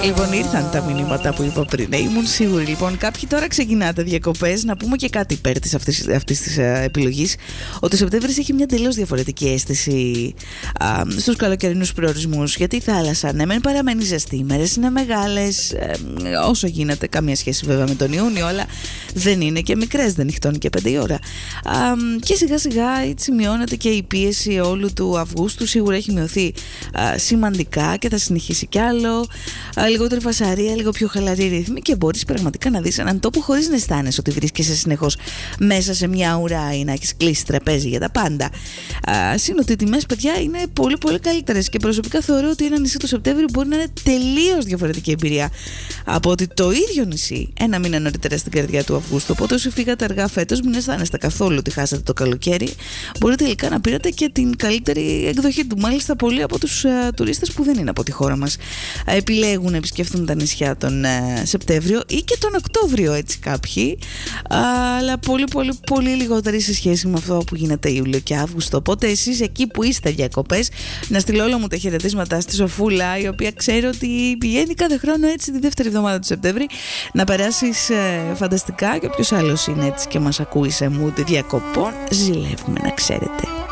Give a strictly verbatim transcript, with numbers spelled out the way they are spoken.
Λοιπόν, ήρθαν τα μηνύματα που είπα πριν. Ε, ήμουν σίγουρη. Λοιπόν, κάποιοι τώρα ξεκινάτε διακοπές. Να πούμε και κάτι υπέρ της αυτής, αυτής της ε, επιλογής. Ότι ο Σεπτέμβρης έχει μια τελείως διαφορετική αίσθηση α, στους καλοκαιρινούς προορισμούς. Γιατί η θάλασσα, ναι, μεν παραμένει ζεστή. Οι μέρες είναι μεγάλες. Ε, όσο γίνεται, καμία σχέση βέβαια με τον Ιούνιο, αλλά δεν είναι και μικρές. Δεν νυχτώνει και πέντε η ώρα. Α, και σιγά σιγά έτσι μειώνεται και η πίεση όλου του Αυγούστου. Σίγουρα έχει μειωθεί α, σημαντικά και θα συνεχίσει κι άλλο. Α, λιγότερη φασαρία, λίγο πιο χαλαρή ρύθμη και μπορείς πραγματικά να δεις έναν τόπο χωρίς να αισθάνεσαι ότι βρίσκεσαι συνεχώς μέσα σε μια ουρά ή να έχεις κλείσει τραπέζι για τα πάντα. Συν ότι οι τιμές, παιδιά, είναι πολύ πολύ καλύτερες και προσωπικά θεωρώ ότι ένα νησί το Σεπτέμβριο μπορεί να είναι τελείως διαφορετική εμπειρία από ότι το ίδιο νησί ένα μήνα νωρίτερα στην καρδιά του Αυγούστου. Οπότε όσοι φύγατε αργά φέτος, μην αισθάνεστε καθόλου ότι χάσατε το καλοκαίρι. Μπορείτε τελικά να πήρατε και την καλύτερη εκδοχή του. Μάλιστα, πολλοί από τους uh, τουρίστες που δεν είναι από τη χώρα μας uh, επιλέγουν να επισκεφθούν τα νησιά τον uh, Σεπτέμβριο ή και τον Οκτώβριο, έτσι κάποιοι. Uh, αλλά πολύ πολύ πολύ λιγότεροι σε σχέση με αυτό που γίνεται Ιούλιο και Αύγουστο. Οπότε εσείς εκεί που είστε διακοπές, να στείλω όλα μου τα χαιρετίσματα στη Σοφούλα, η οποία ξέρω ότι πηγαίνει κάθε χρόνο έτσι τη δεύτερη εβδομάδα του Σεπτέμβρη. Να περάσεις ε, φανταστικά, και όποιος άλλος είναι έτσι και μας ακούει σε mood διακοπών, ζηλεύουμε, να ξέρετε.